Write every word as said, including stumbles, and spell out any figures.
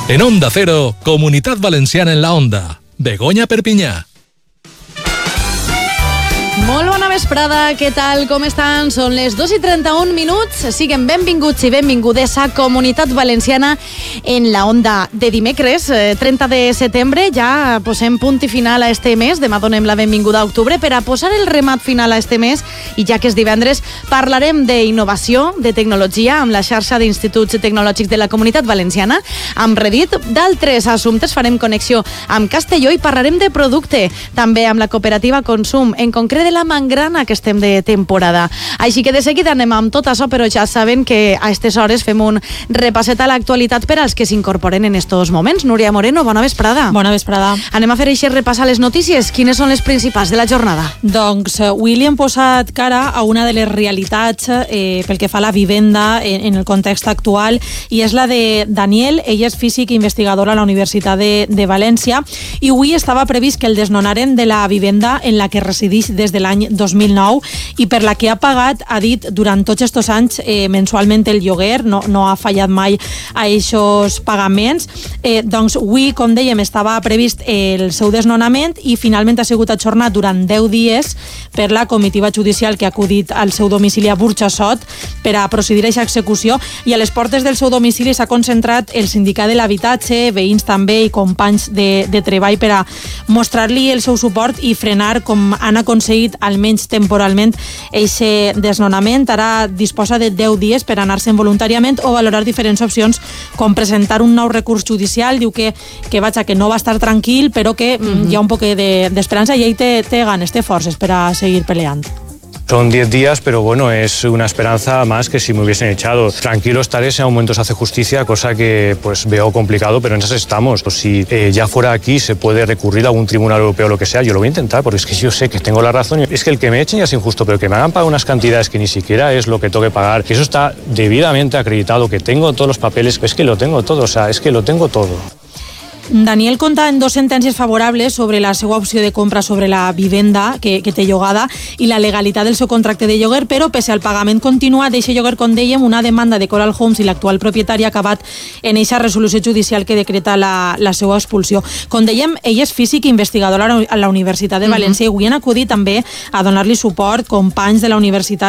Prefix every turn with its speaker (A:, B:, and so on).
A: En Onda Cero, Comunitat Valenciana en la Onda. Begoña Perpinyà.
B: Molt bona vesprada, què tal, com estan? Són les dos i trenta-un minuts. Siguen benvinguts i benvingudes a Comunitat Valenciana en la Onda de dimecres, trenta de setembre. Ja posem punt i final a este mes. Demà donem la benvinguda a octubre per a posar el remat final a este mes. I ja que és divendres, parlarem d'innovació, de tecnologia, amb la xarxa d'instituts tecnològics de la Comunitat Valenciana, amb Reddit. D'altres assumptes farem connexió amb Castelló i parlarem de producte, també amb la cooperativa Consum, en concret de la Mangrana, que estem de temporada. Així que de seguida anem amb tot això, però ja saben que a aquestes hores fem un repasset a l'actualitat per als que s'incorporen en estos moments. Núria Moreno, bona vesprada.
C: Bona vesprada.
B: Anem a fer així repassar les notícies. Quines són les principals de la jornada?
C: Doncs avui li hem posat cara a una de les realitats eh, pel que fa a la vivenda en, en el context actual, i és la de Daniel. Ell és físic i investigador a la Universitat de, de València, i avui estava previst que el desnonaren de la vivenda en la que resideix des de l'any dos mil nou i per la que ha pagat, ha dit, durant tots aquests anys eh, mensualment el lloguer, no, no ha fallat mai a aquests pagaments. Eh, doncs avui, com dèiem, estava previst el seu desnonament i finalment ha sigut ajornat durant deu dies per la comitiva judicial que ha acudit al seu domicili a Burjassot per a procedir a aquesta execució, i a les portes del seu domicili s'ha concentrat el sindicat de l'habitatge, veïns també i companys de, de treball per a mostrar-li el seu suport i frenar, com han aconseguit almenys temporalment, aquest desnonament. Ara disposa de deu dies per anar-se'n voluntàriament o valorar diferents opcions, com presentar un nou recurs judicial. Diu que, que, vaja, que no va estar tranquil, però que mm-hmm. hi ha un poc d'esperança de, i ell té, té ganes, té forces per a seguir peleant.
D: Son diez días, pero bueno, es una esperanza más que si me hubiesen echado. Tranquilo estaré si a momentos hace justicia, cosa que pues veo complicado, pero en esas estamos. Si eh, ya fuera aquí se puede recurrir a algún tribunal europeo o lo que sea, yo lo voy a intentar, porque es que yo sé que tengo la razón. Es que el que me echen ya es injusto, pero que me hagan pagar unas cantidades que ni siquiera es lo que tengo que pagar, que eso está debidamente acreditado, que tengo todos los papeles, es que lo tengo todo, o sea, es que lo tengo todo.
C: Daniel compta en dos sentències favorables sobre la seva opció de compra sobre la vivenda que, que té llogada i la legalitat del seu contracte de lloguer, però pese al pagament continuat d'eixe lloguer, com dèiem, una demanda de Coral Homes i l'actual propietari ha acabat en eixa resolució judicial que decreta la, la seva expulsió. Com dèiem, ell és físic i investigador a la Universitat de València, mm-hmm. i avui han acudit també a donar-li suport companys de la universitat